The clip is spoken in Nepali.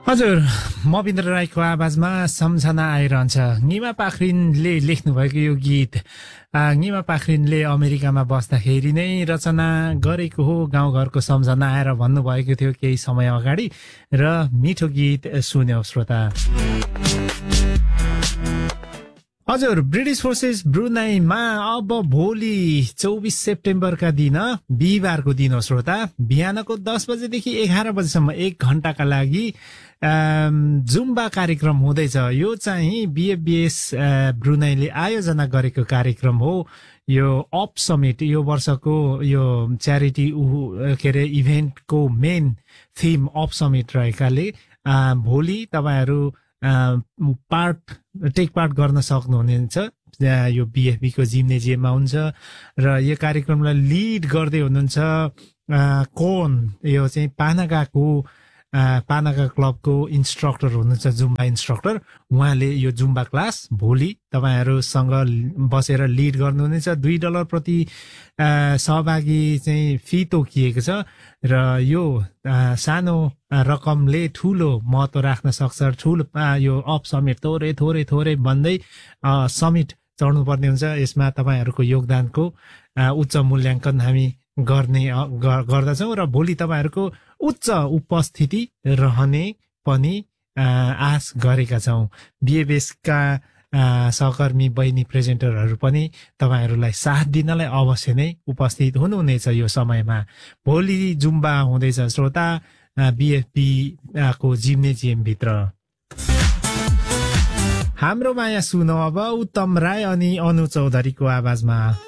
हजुर मविन्द्र राईको आवाजमा सम्झना आइरहन्छ। निमा पाखरिनले लेख्नु भएको यो गीत निमा पाखरिनले अमेरिकामा बस्दाखेरि नै रचना गरेको हो। गाउँघरको सम्झना आएर भन्नुभएको थियो केही समय अगाडि र मिठो गीत सुन्यौ श्रोता। हजुर ब्रिटिस फोर्सेस ब्रुनाईमा अब भोलि 24 सेप्टेम्बरका दिन बिहिबारको दिन हो श्रोता। बिहानको 10 बजेदेखि 11 बजेसम्म 1 घण्टाका लागि जुम्बा कार्यक्रम हुँदैछ। यो चाहिँ बिएफबिएस ब्रुनाईले आयोजना गरेको कार्यक्रम हो। यो अप समिट यो वर्षको यो च्यारिटी के अरे इभेन्टको मेन थिम अप समिट रहेकाले भोलि तपाईहरू टेक पार्ट गर्न सक्नुहुनेछ। यो बिएफबी को जिम्नेजियममा हुन्छ र यो कार्यक्रमलाई लिड गर्दै हुनुहुन्छ कोन, यो चाहिँ पानाका क्लबको इन्स्ट्रक्टर हुनुहुन्छ, जुम्बा इन्स्ट्रक्टर। उहाँले यो जुम्बा क्लास भोलि तपाईहरूसँग बसेर लिड गर्नुहुनेछ। $2 प्रति सहभागी चाहिँ फी तोकिएको छ र यो सानो रकमले ठूलो महत्व राख्न सक्छ। ठूलो यो अप समिट थोरै थोरै थोरै भन्दै समिट चढ्नुपर्ने हुन्छ। यसमा तपाईहरूको योगदानको उच्च मूल्याङ्कन हामी गर्दछौँ र भोलि तपाईहरूको उच्च उपस्थिति रहने पनि आश गरेका छौँ। बिएफएसका सहकर्मी बहिनी प्रेजेन्टरहरू पनि तपाईहरूलाई साथ दिनलाई अवश्य नै उपस्थित हुनुहुनेछ। यो समयमा भोलि जुम्बा हुँदैछ श्रोता बिएफपी को जिम्नेजियम भित्र। हाम्रो माया सुनौ अब उत्तम राय अनि अनु चौधरीको आवाजमा।